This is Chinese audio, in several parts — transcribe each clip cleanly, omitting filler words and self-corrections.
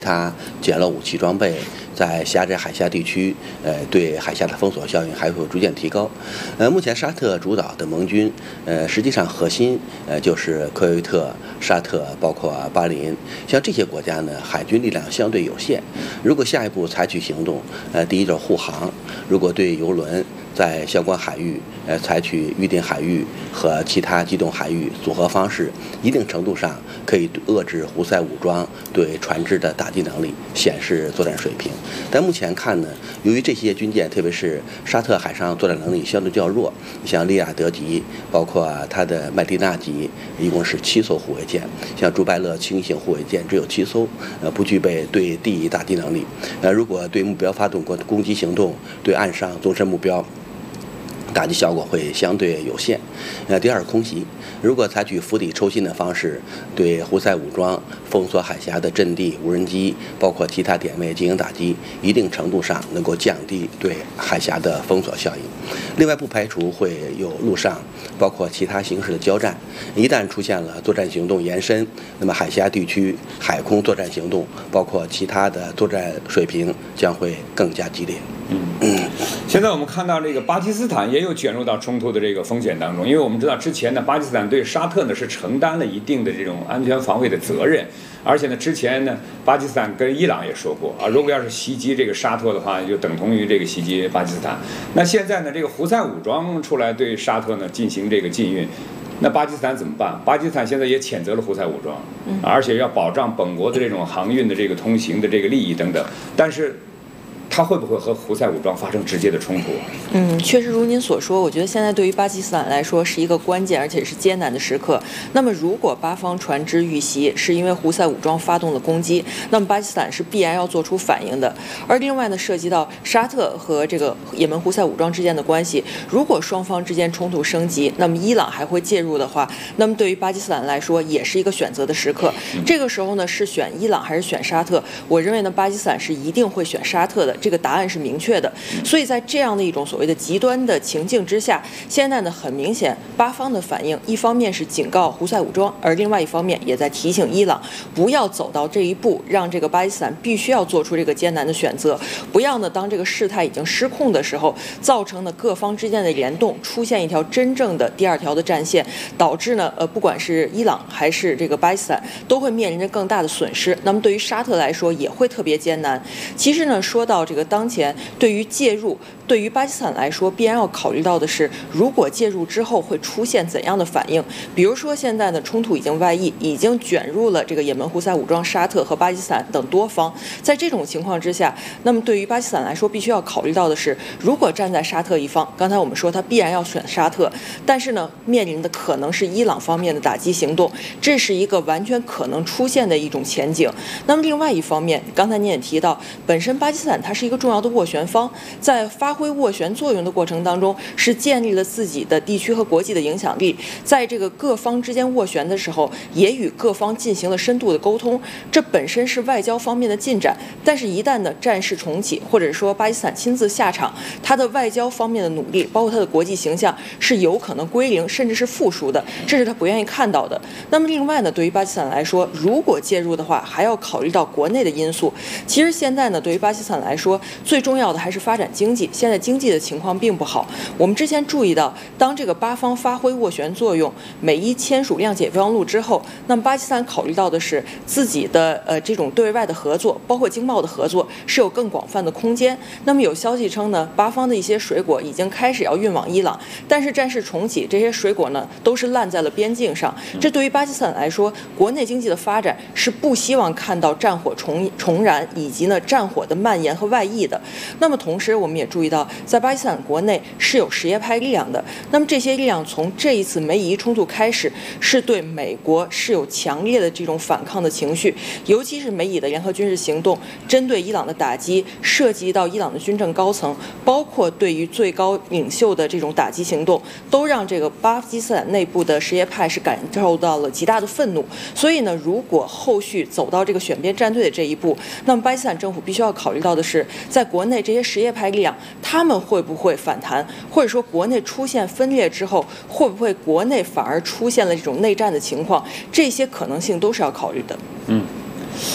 它减了武器装备，在狭窄海峡地区，对海峡的封锁效应还会逐渐提高。目前沙特主导的盟军，实际上核心就是科威特、沙特，包括巴林，像这些国家呢，海军力量相对有限。如果下一步采取行动，第一就是护航，如果对油轮在相关海域，采取预定海域和其他机动海域组合方式，一定程度上可以遏制胡塞武装对船只的打击能力，显示作战水平。但目前看呢，由于这些军舰，特别是沙特海上作战能力相对较弱，像利雅得级，包括它的麦地那级，一共是7艘护卫舰，像朱拜勒轻型护卫舰只有7艘，不具备对地打击能力。如果对目标发动攻击行动，对岸上纵深目标打击效果会相对有限。第二，空袭，如果采取釜底抽薪的方式，对胡塞武装封锁海峡的阵地、无人机，包括其他点位进行打击，一定程度上能够降低对海峡的封锁效应。另外，不排除会有陆上包括其他形式的交战。一旦出现了作战行动延伸，那么海峡地区海空作战行动，包括其他的作战水平将会更加激烈。 现在我们看到这个巴基斯坦也有卷入到冲突的这个风险当中，因为我们知道之前呢，巴基斯坦对沙特呢是承担了一定的这种安全防卫的责任，而且呢，之前呢，巴基斯坦跟伊朗也说过啊，如果要是袭击这个沙特的话，就等同于这个袭击巴基斯坦。那现在呢，这个胡塞武装出来对沙特呢进行这个禁运，那巴基斯坦怎么办？巴基斯坦现在也谴责了胡塞武装，而且要保障本国的这种航运的这个通行的这个利益等等，但是它会不会和胡塞武装发生直接的冲突？ 确实如您所说，我觉得现在对于巴基斯坦来说是一个关键而且是艰难的时刻。那么如果巴方船只遇袭是因为胡塞武装发动了攻击，那么巴基斯坦是必然要做出反应的。而另外呢，涉及到沙特和这个也门胡塞武装之间的关系，如果双方之间冲突升级，那么伊朗还会介入的话，那么对于巴基斯坦来说也是一个选择的时刻。这个时候呢，是选伊朗还是选沙特？我认为呢，巴基斯坦是一定会选沙特的。这个答案是明确的，所以在这样的一种所谓的极端的情境之下，现在呢很明显，巴方的反应一方面是警告胡塞武装，而另外一方面也在提醒伊朗不要走到这一步，让这个巴基斯坦必须要做出这个艰难的选择，不要呢当这个事态已经失控的时候，造成呢各方之间的联动出现一条真正的第二条的战线，导致呢不管是伊朗还是这个巴基斯坦都会面临着更大的损失。那么对于沙特来说也会特别艰难。其实呢说到这个当前对于介入，对于巴基斯坦来说必然要考虑到的是，如果介入之后会出现怎样的反应。比如说现在呢冲突已经外溢，已经卷入了这个也门胡塞武装、沙特和巴基斯坦等多方。在这种情况之下，那么对于巴基斯坦来说必须要考虑到的是，如果站在沙特一方，刚才我们说他必然要选沙特，但是呢面临的可能是伊朗方面的打击行动，这是一个完全可能出现的一种前景。那么另外一方面，刚才您也提到，本身巴基斯坦它是一个重要的斡旋方，在发挥斡旋作用的过程当中，是建立了自己的地区和国际的影响力，在这个各方之间斡旋的时候，也与各方进行了深度的沟通，这本身是外交方面的进展。但是一旦呢战事重启，或者说巴基斯坦亲自下场，他的外交方面的努力，包括他的国际形象，是有可能归零甚至是负数的，这是他不愿意看到的。那么另外呢，对于巴基斯坦来说，如果介入的话，还要考虑到国内的因素。其实现在呢，对于巴基斯坦来说，最重要的还是发展经济。现在经济的情况并不好。我们之前注意到，当这个巴方发挥斡旋作用，美伊签署谅解备忘录之后，那么巴基斯坦考虑到的是自己的这种对外的合作，包括经贸的合作是有更广泛的空间。那么有消息称呢，巴方的一些水果已经开始要运往伊朗，但是战事重启，这些水果呢都是烂在了边境上。这对于巴基斯坦来说，国内经济的发展是不希望看到战火重燃，以及呢战火的蔓延和外溢的。那么同时我们也注意到，在巴基斯坦国内是有什叶派力量的。那么这些力量从这一次美伊冲突开始，是对美国是有强烈的这种反抗的情绪，尤其是美以的联合军事行动针对伊朗的打击，涉及到伊朗的军政高层，包括对于最高领袖的这种打击行动，都让这个巴基斯坦内部的什叶派是感受到了极大的愤怒。所以呢，如果后续走到这个选边站队的这一步，那么巴基斯坦政府必须要考虑到的是，在国内这些什叶派力量他们会不会反弹，或者说国内出现分裂之后，会不会国内反而出现了这种内战的情况，这些可能性都是要考虑的。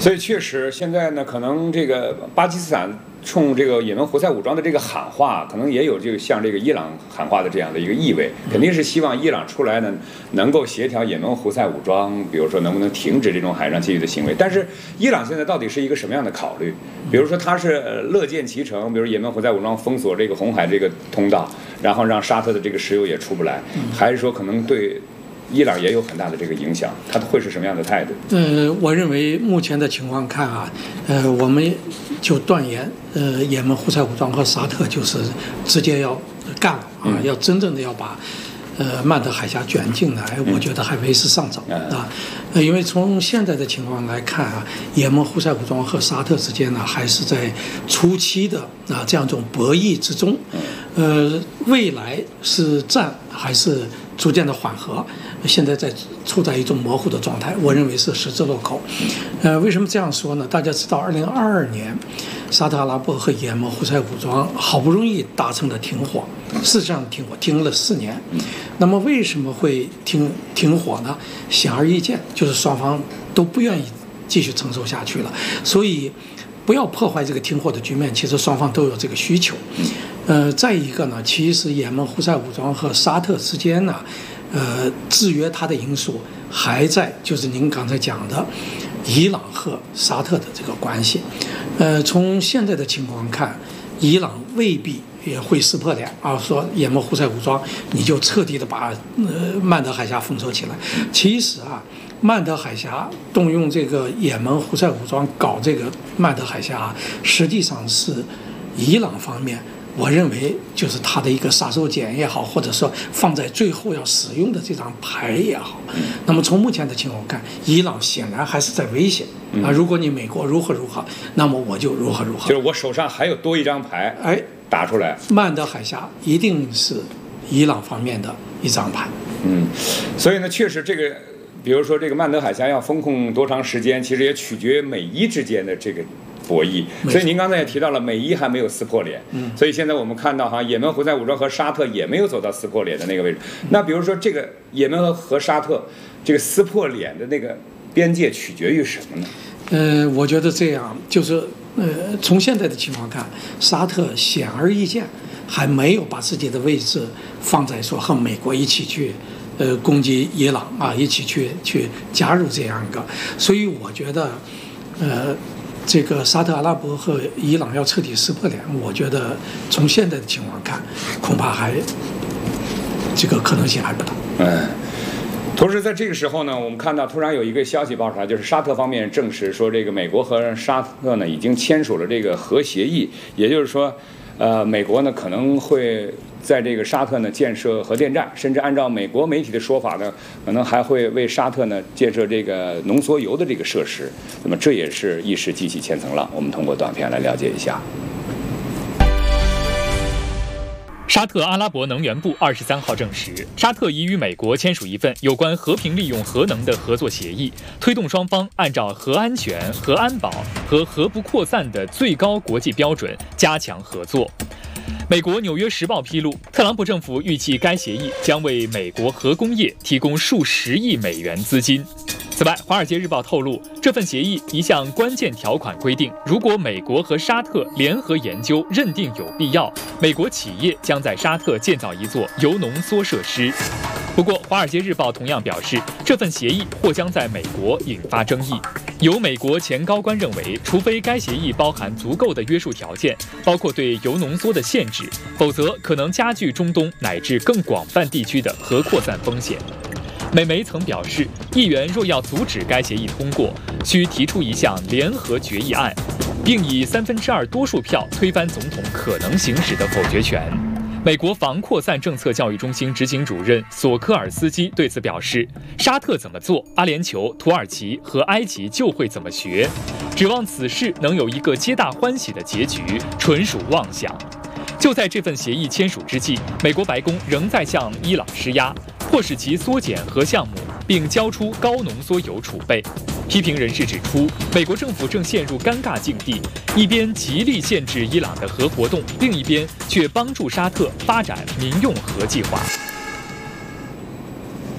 所以确实，现在呢，可能这个巴基斯坦冲这个也门胡塞武装的这个喊话，可能也有这个向这个伊朗喊话的这样的一个意味，肯定是希望伊朗出来呢，能够协调也门胡塞武装，比如说能不能停止这种海上劫狱的行为。但是伊朗现在到底是一个什么样的考虑？比如说他是乐见其成，比如也门胡塞武装封锁这个红海这个通道，然后让沙特的这个石油也出不来，还是说可能对伊朗也有很大的这个影响，他会是什么样的态度？ 我认为目前的情况看啊，我们就断言，也门胡塞武装和沙特就是直接要干了啊，要真正的要把曼德海峡卷进来，我觉得还为时尚早啊。因为从现在的情况来看啊，也门胡塞武装和沙特之间呢，还是在初期的这样一种博弈之中。未来是战还是逐渐的缓和，现在处在一种模糊的状态，我认为是十字路口。为什么这样说呢？大家知道2022年沙特阿拉伯和也门胡塞武装好不容易达成了停火，事实上停了4年。那么为什么会停火呢？显而易见，就是双方都不愿意继续承受下去了，所以不要破坏这个停火的局面，其实双方都有这个需求。再一个呢，其实也门胡塞武装和沙特之间呢，制约它的因素还在就是您刚才讲的伊朗和沙特的这个关系。从现在的情况看，伊朗未必也会撕破脸啊，说也门胡塞武装你就彻底的把曼德海峡封锁起来。其实啊，曼德海峡动用这个也门胡塞武装搞这个曼德海峡，实际上是伊朗方面，我认为就是他的一个杀手锏也好，或者说放在最后要使用的这张牌也好。那么从目前的情况看，伊朗显然还是在威胁啊，如果你美国如何，那么我就如何。 就是我手上还有多一张牌，打出来。 曼德海峡一定是伊朗方面的一张牌。 所以呢，确实这个，比如说这个曼德海峡要封控多长时间，其实也取决于美伊之间的这个博弈。所以您刚才也提到了，美伊还没有撕破脸，所以现在我们看到也门胡塞武装和沙特也没有走到撕破脸的那个位置。那比如说这个也门和沙特这个撕破脸的那个边界取决于什么呢？ 我觉得这样就是从现在的情况看，沙特显而易见还没有把自己的位置放在说和美国一起去攻击伊朗啊，一起去加入这样一个。所以我觉得这个沙特阿拉伯和伊朗要彻底撕破脸，我觉得从现在的情况看，恐怕还这个可能性还不大。 同时在这个时候呢，我们看到突然有一个消息爆出来，就是沙特方面证实说，这个美国和沙特呢已经签署了这个核协议，也就是说，美国呢可能会在这个沙特呢建设核电站，甚至按照美国媒体的说法呢，可能还会为沙特呢建设这个浓缩铀的这个设施。那么这也是一时激起千层浪，我们通过短片来了解一下。 沙特阿拉伯能源部23号证实，沙特已与美国签署一份有关和平利用核能的合作协议，推动双方按照核安全、核安保和核不扩散的最高国际标准加强合作。美国《纽约时报》披露，特朗普政府预计该协议将为美国核工业提供数十亿美元资金。此外，《华尔街日报》透露，这份协议一项关键条款规定，如果美国和沙特联合研究认定有必要，美国企业将在沙特建造一座铀浓缩设施。不过，《华尔街日报》同样表示，这份协议或将在美国引发争议。有美国前高官认为，除非该协议包含足够的约束条件，包括对铀浓缩的限制，否则可能加剧中东乃至更广泛地区的核扩散风险。美媒曾表示，议员若要阻止该协议通过，需提出一项联合决议案，并以2/3多数票推翻总统可能行使的否决权。美国防扩散政策教育中心执行主任索科尔斯基对此表示，沙特怎么做，阿联酋、土耳其和埃及就会怎么学，指望此事能有一个皆大欢喜的结局，纯属妄想。就在这份协议签署之际，美国白宫仍在向伊朗施压，迫使其缩减核项目，并交出高浓缩铀储备。批评人士指出，美国政府正陷入尴尬境地，一边极力限制伊朗的核活动，另一边却帮助沙特发展民用核计划。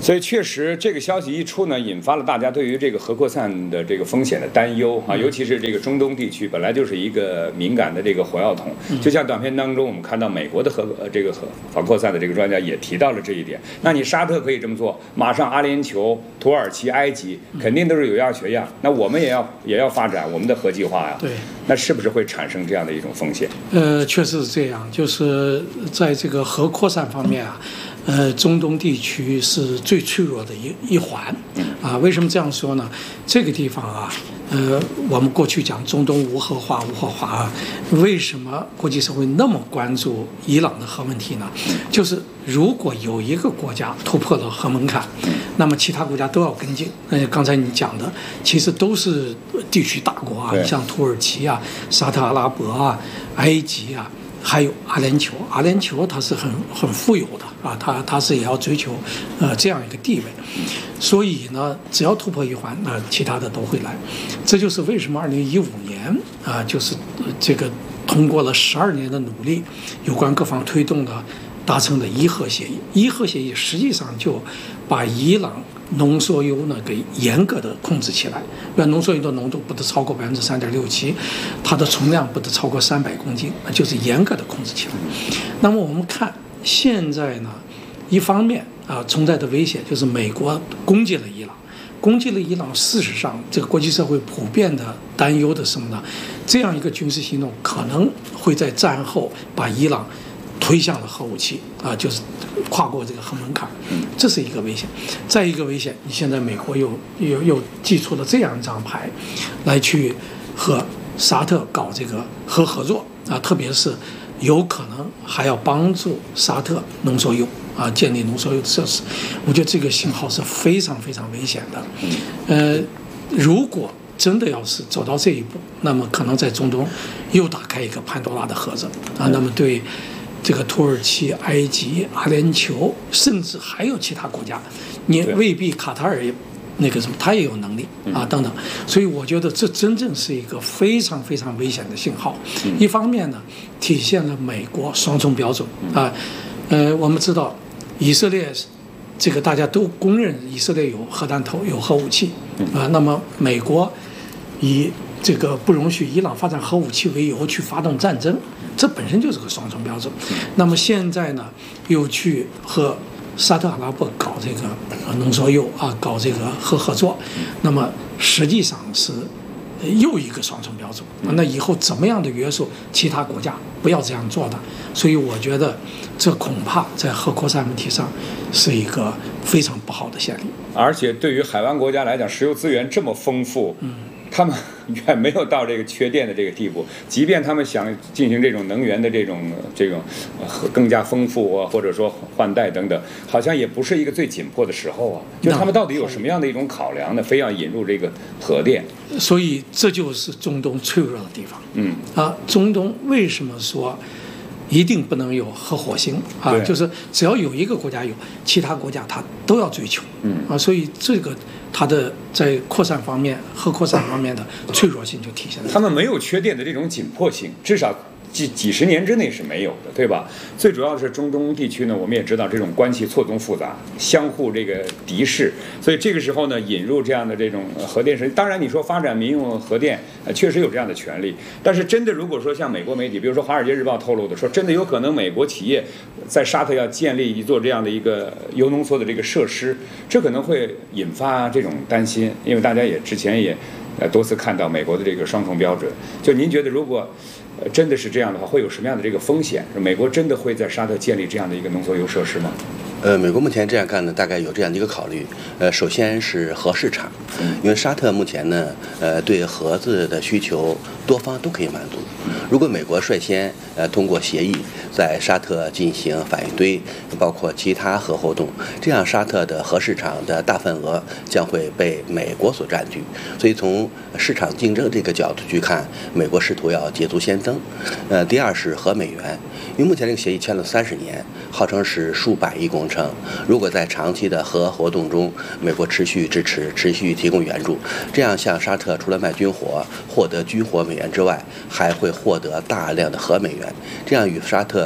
所以确实这个消息一出呢，引发了大家对于这个核扩散的这个风险的担忧啊，尤其是这个中东地区本来就是一个敏感的这个火药桶，就像短片当中我们看到美国的防扩散的这个专家也提到了这一点。那你沙特可以这么做，马上阿联酋、土耳其、埃及肯定都是有样学样，那我们也要发展我们的核计划呀。 对， 那是不是会产生这样的一种风险？ 确实是这样，就是在这个核扩散方面啊，中东地区是最脆弱的一环啊。为什么这样说呢？这个地方啊，我们过去讲中东无核化啊，为什么国际社会那么关注伊朗的核问题呢？就是如果有一个国家突破了核门槛，那么其他国家都要跟进。刚才你讲的，其实都是地区大国啊，像土耳其啊、沙特阿拉伯啊、埃及啊。还有阿联酋，阿联酋它是很富有的啊，它是也要追求这样一个地位，所以呢，只要突破一环，那其他的都会来。这就是为什么2015年啊，就是这个通过了12年的努力，有关各方推动的达成的伊核协议。伊核协议实际上就把伊朗浓缩铀呢给严格的控制起来，浓缩铀的浓度不得超过3.67%，它的重量不得超过300公斤，就是严格的控制起来。那么我们看现在呢，一方面存在的危险就是美国攻击了伊朗，事实上这个国际社会普遍的担忧的什么呢？这样一个军事行动可能会在战后把伊朗推向了核武器啊，就是跨过这个核门槛，这是一个危险。再一个危险，你现在美国又祭出了这样一张牌，来去和沙特搞这个核合作啊，特别是有可能还要帮助沙特浓缩铀啊，建立浓缩铀的设施。我觉得这个信号是非常非常危险的。如果真的要是走到这一步，那么可能在中东又打开一个潘多拉的盒子啊，那么对这个土耳其、埃及、阿联酋，甚至还有其他国家，你未必卡塔尔也他也有能力啊，等等。所以我觉得这真正是一个非常非常危险的信号。一方面呢，体现了美国双重标准啊。我们知道以色列这个大家都公认以色列有核弹头、有核武器啊。那么美国以这个不容许伊朗发展核武器为由去发动战争，这本身就是个双重标准。那么现在呢，又去和沙特阿拉伯搞这个浓缩铀啊，搞这个核合作，那么实际上是又一个双重标准。那以后怎么样的约束其他国家不要这样做的？所以我觉得这恐怕在核扩散问题上是一个非常不好的先例。 而且对于海湾国家来讲，石油资源这么丰富，他们远没有到这个缺电的这个地步。即便他们想进行这种能源的这种更加丰富啊，或者说换代等等，好像也不是一个最紧迫的时候啊。就他们到底有什么样的一种考量呢？非要引入这个核电？ 所以这就是中东脆弱的地方。中东为什么说一定不能有核火星啊？就是只要有一个国家有，其他国家它都要追求。所以这个它的在扩散方面、核扩散方面的脆弱性就体现了。 他们没有缺电的这种紧迫性，至少几十年之内是没有的，对吧？最主要的是中东地区呢，我们也知道这种关系错综复杂，相互这个敌视，所以这个时候呢，引入这样的这种核电设施，当然你说发展民用核电，确实有这样的权利，但是真的如果说像美国媒体，比如说《华尔街日报》透露的说，真的有可能美国企业在沙特要建立一座这样的一个铀浓缩的这个设施，这可能会引发这种担心，因为大家也之前也多次看到美国的这个双重标准。就您觉得如果真的是这样的话，会有什么样的这个风险？美国真的会在沙特建立这样的一个浓缩铀设施吗？ 美国目前这样干呢，大概有这样的一个考虑。首先是核市场，因为沙特目前呢，对核子的需求多方都可以满足。如果美国率先通过协议在沙特进行反应堆，包括其他核活动，这样沙特的核市场的大份额将会被美国所占据。所以从市场竞争这个角度去看，美国试图要捷足先登。第二是核美元，因为目前这个协议签了30年，号称是数百亿工程。如果在长期的核活动中，美国持续支持、持续提供援助，这样向沙特除了卖军火、获得军火美元之外，还会获得大量的核美元，这样与沙特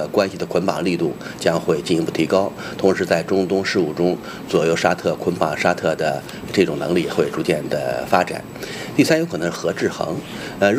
个关系的捆绑力度将会进一步提高，同时在中东事务中左右沙特、捆绑沙特的这种能力会逐渐的发展。第三，有可能是核制衡，